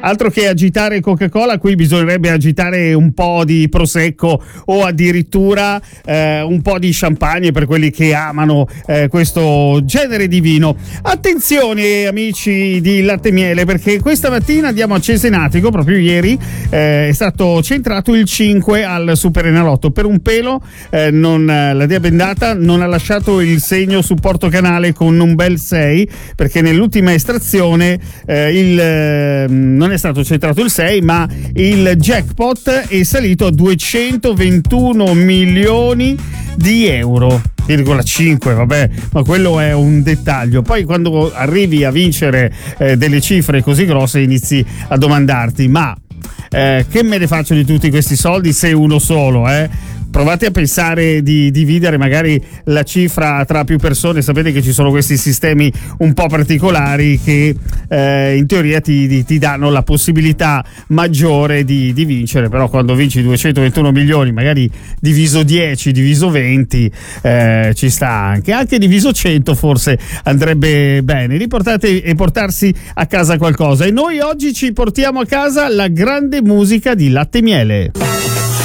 altro che agitare Coca-Cola, qui bisognerebbe agitare un po' di prosecco o addirittura un po' di champagne per quelli che amano questo genere di vino. Attenzione amici di Latte e Miele, perché questa mattina andiamo a Cesenatico, proprio ieri è stato centrato il 5 al Superenalotto. Per un pelo la Dea Bendata non ha lasciato il segno su Porto Canale con un bel 6, perché nell'ultima estrazione non è stato centrato il 6, ma il jackpot è salito a 221 milioni di euro. 5, vabbè, ma quello è un dettaglio. Poi quando arrivi a vincere delle cifre così grosse inizi a domandarti: ma che me ne faccio di tutti questi soldi se uno solo, Provate a pensare di dividere magari la cifra tra più persone. Sapete che ci sono questi sistemi un po' particolari che in teoria ti danno la possibilità maggiore di vincere, però quando vinci 221 milioni, magari diviso 10, diviso 20, ci sta anche diviso 100 forse andrebbe bene. Riportate e portarsi a casa qualcosa, e noi oggi ci portiamo a casa la grande musica di Latte e Miele.